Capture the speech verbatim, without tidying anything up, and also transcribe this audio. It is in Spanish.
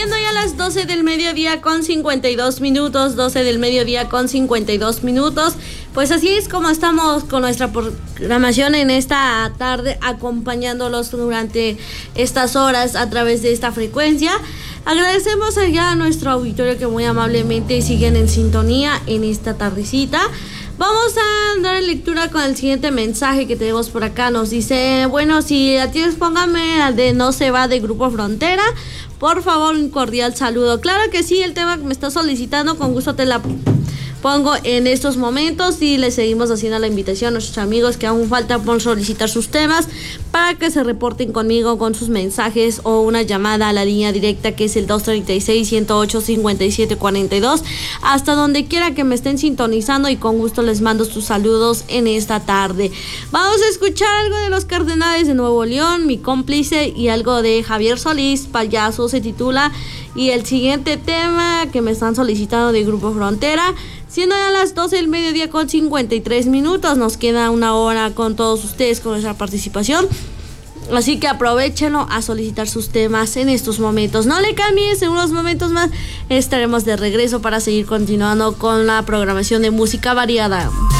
siendo ya las doce del mediodía con cincuenta y dos minutos, doce del mediodía con cincuenta y dos minutos, pues así es como estamos con nuestra programación en esta tarde, acompañándolos durante estas horas a través de esta frecuencia. Agradecemos allá a nuestro auditorio que muy amablemente siguen en sintonía en esta tardecita. Vamos a dar lectura con el siguiente mensaje que tenemos por acá. Nos dice, bueno, si la tienes, póngame la de No se va de Grupo Frontera. Por favor, un cordial saludo. Claro que sí, el tema que me está solicitando, con gusto te la pongo en estos momentos y le seguimos haciendo la invitación a nuestros amigos que aún falta por solicitar sus temas para que se reporten conmigo con sus mensajes o una llamada a la línea directa que es el dos treinta y seis, ciento ocho, cincuenta y siete cuarenta y dos, hasta donde quiera que me estén sintonizando, y con gusto les mando sus saludos en esta tarde. Vamos a escuchar algo de los Cardenales de Nuevo León, Mi Cómplice, y algo de Javier Solís, Payaso se titula, y el siguiente tema que me están solicitando de Grupo Frontera. Siendo ya las doce del mediodía con cincuenta y tres minutos, nos queda una hora con todos ustedes con nuestra participación. Así que aprovechenlo a solicitar sus temas en estos momentos. No le cambies, en unos momentos más estaremos de regreso para seguir continuando con la programación de música variada.